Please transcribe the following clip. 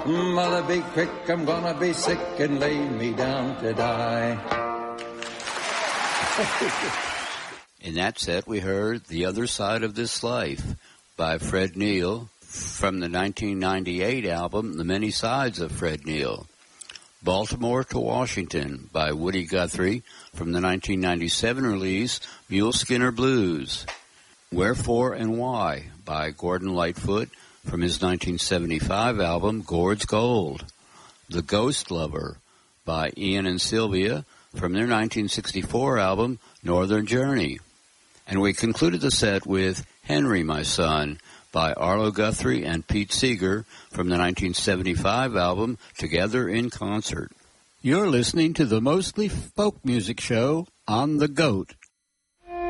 Mother, be quick, I'm gonna be sick and lay me down to die. In that set, we heard The Other Side of This Life by Fred Neil from the 1998 album The Many Sides of Fred Neil. Baltimore to Washington by Woody Guthrie from the 1997 release Mule Skinner Blues. Wherefore and Why by Gordon Lightfoot from his 1975 album Gord's Gold. The Ghost Lover by Ian and Sylvia from their 1964 album Northern Journey. And we concluded the set with Henry, My Son by Arlo Guthrie and Pete Seeger from the 1975 album Together in Concert. You're listening to the Mostly Folk Music Show on The Goat.